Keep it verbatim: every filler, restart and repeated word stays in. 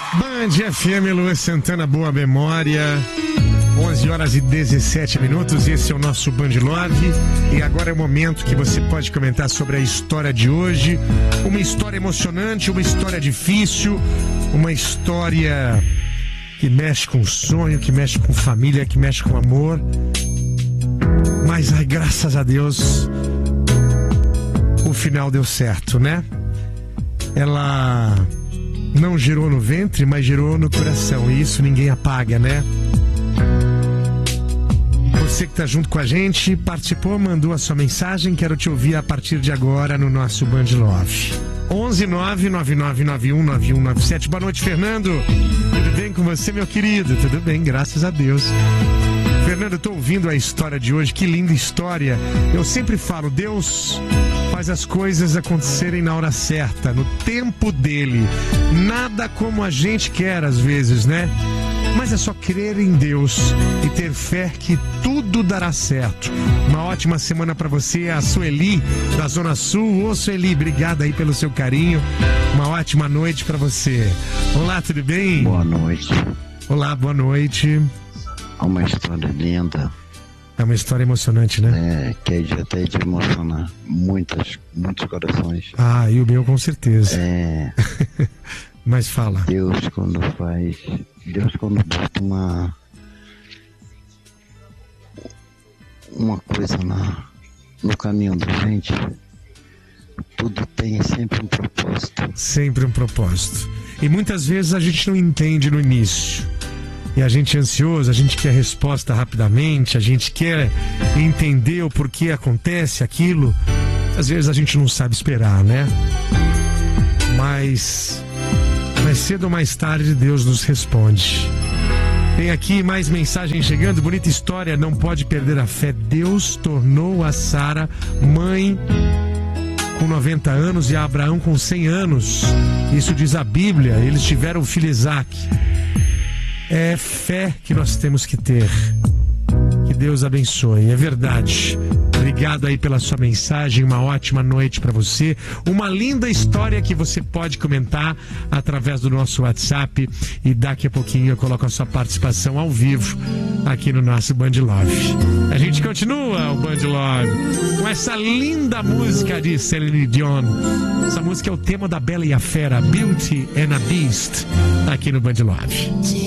Band F M, Luan Santana, boa memória. onze horas e dezessete minutos, esse é o nosso Band Love. E agora é o momento que você pode comentar sobre a história de hoje. Uma história emocionante, uma história difícil, uma história que mexe com sonho, que mexe com família, que mexe com amor. Mas, ai, graças a Deus, o final deu certo, né? Ela não gerou no ventre, mas gerou no coração. E isso ninguém apaga, né? Você que está junto com a gente, participou, mandou a sua mensagem. Quero te ouvir a partir de agora no nosso Band Love. onze nove nove nove nove um nove um nove sete. Boa noite, Fernando. Tudo bem com você, meu querido? Tudo bem, graças a Deus. Fernando, estou ouvindo a história de hoje. Que linda história. Eu sempre falo, Deus faz as coisas acontecerem na hora certa, no tempo dele. Nada como a gente quer às vezes, né? Mas é só crer em Deus e ter fé que tudo dará certo. Uma ótima semana para você, a Sueli, da Zona Sul. Ô, Sueli, obrigada aí pelo seu carinho. Uma ótima noite para você. Olá, tudo bem? Boa noite. Olá, boa noite. É uma história linda. É uma história emocionante, né? É, que é de, até de emocionar muitas, muitos corações. Ah, e o meu com certeza. É. Mas fala. Deus quando faz... Deus quando bota uma... Uma coisa na, no caminho da gente, tudo tem sempre um propósito. Sempre um propósito. E muitas vezes a gente não entende no início. E a gente é ansioso, a gente quer resposta rapidamente, a gente quer entender o porquê acontece aquilo. Às vezes a gente não sabe esperar, né? Mas mais cedo ou mais tarde Deus nos responde. Tem aqui mais mensagem chegando, bonita história, não pode perder a fé. Deus tornou a Sara mãe com noventa anos e a Abraão com cem anos. Isso diz a Bíblia, eles tiveram o filho Isaac. É fé que nós temos que ter. Que Deus abençoe, é verdade. Obrigado aí pela sua mensagem, uma ótima noite para você. Uma linda história que você pode comentar através do nosso WhatsApp. E daqui a pouquinho eu coloco a sua participação ao vivo aqui no nosso Band Love. A gente continua o Band Love com essa linda música de Celine Dion. Essa música é o tema da Bela e a Fera, Beauty and a Beast, aqui no Band Love.